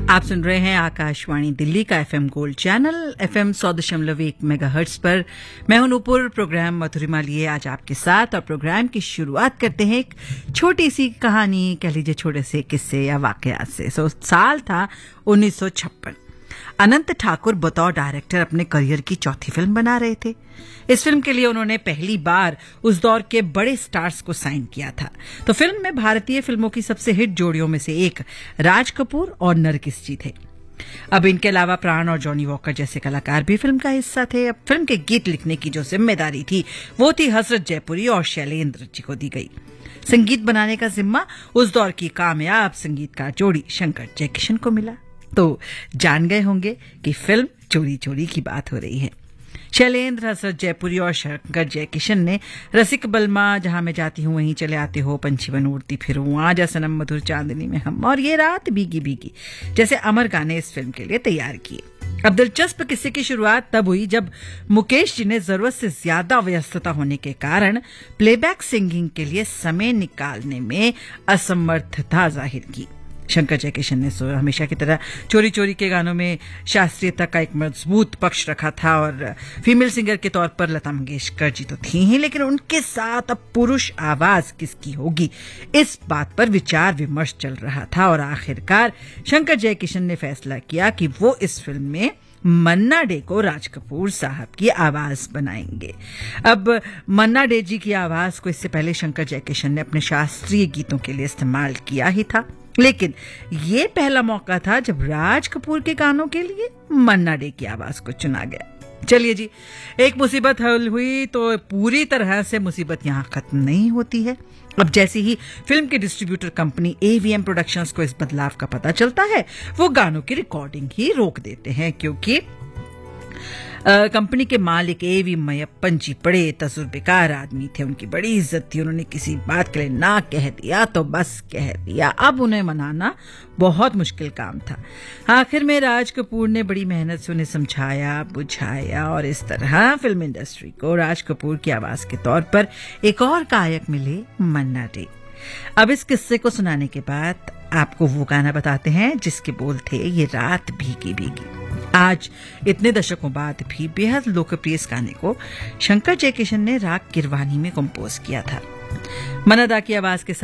आप सुन रहे हैं आकाशवाणी दिल्ली का FM gold channel FM 100.1 megahertz पर। मैं हूं नूपुर। प्रोग्राम मधुरिमा लिए आज आपके साथ, और प्रोग्राम की शुरुआत करते हैं एक छोटी सी कहानी, कह लीजिए छोटे से किस्से या वाकयात से। साल था 1956। अनंत ठाकुर बतौर डायरेक्टर अपने करियर की चौथी फिल्म बना रहे थे। इस फिल्म के लिए उन्होंने पहली बार उस दौर के बड़े स्टार्स को साइन किया था। तो फिल्म में भारतीय फिल्मों की सबसे हिट जोड़ियों में से एक राज कपूर और नरगिस जी थे। अब इनके अलावा प्राण और जॉनी वॉकर जैसे कलाकार भी फिल्म का हिस्सा थे। अब फिल्म के गीत लिखने की जो जिम्मेदारी थी वो थी हसरत जयपुरी और शैलेंद्र जी को दी गई। संगीत बनाने का जिम्मा उस दौर की कामयाब संगीतकार जोड़ी शंकर जयकिशन को मिला। तो जान गए होंगे कि फिल्म चोरी चोरी की बात हो रही है। शैलेंद्र, हसरत जयपुरी और शंकर जयकिशन ने रसिक बलमा, जहां मैं जाती हूं वहीं चले आते हो, पंछी बन उड़ती फिरूं, आजा सनम मधुर चांदनी में हम और ये रात भीगी भीगी जैसे अमर गाने इस फिल्म के लिए तैयार किए। अब दिलचस्प किस्से की शुरुआत तब हुई जब मुकेश जी ने जरूरत से ज्यादा व्यस्तता होने के कारण प्लेबैक सिंगिंग के लिए समय निकालने में असमर्थता जाहिर की। शंकर जयकिशन ने हमेशा की तरह चोरी चोरी के गानों में शास्त्रीयता का एक मजबूत पक्ष रखा था, और फीमेल सिंगर के तौर पर लता मंगेशकर जी तो थी ही, लेकिन उनके साथ अब पुरुष आवाज किसकी होगी, इस बात पर विचार विमर्श चल रहा था। और आखिरकार शंकर जयकिशन ने फैसला किया कि वो इस फिल्म में मन्ना डे को राज कपूर साहब की आवाज बनाएंगे। अब मन्ना डे जी की आवाज को इससे पहले शंकर जयकिशन ने अपने शास्त्रीय गीतों के लिए इस्तेमाल किया ही था, लेकिन ये पहला मौका था जब राज कपूर के गानों के लिए मन्ना डे की आवाज को चुना गया। चलिए जी, एक मुसीबत हल हुई तो पूरी तरह से मुसीबत यहां खत्म नहीं होती है। अब जैसे ही फिल्म के डिस्ट्रीब्यूटर कंपनी एवीएम प्रोडक्शंस को इस बदलाव का पता चलता है, वो गानों की रिकॉर्डिंग ही रोक देते हैं, क्योंकि कंपनी के मालिक एवी मयप्पन जी बड़े तजुर्बेकार आदमी थे। उनकी बड़ी इज्जत थी। उन्होंने किसी बात के लिए ना कह दिया तो बस कह दिया। अब उन्हें मनाना बहुत मुश्किल काम था। आखिर में राज कपूर ने बड़ी मेहनत से उन्हें समझाया, बुझाया, और इस तरह फिल्म इंडस्ट्री को राज कपूर की आवाज के तौर पर एक और गायक मिले, मन्ना डे। अब इस किस्से को सुनाने के बाद आपको वो गाना बताते हैं जिसके बोल थे ये रात भीगी भीगी। आज इतने दशकों बाद भी बेहद लोकप्रिय इस गाने को शंकर जयकिशन ने राग किरवानी में कंपोज किया था। मन्ना दा की आवाज के साथ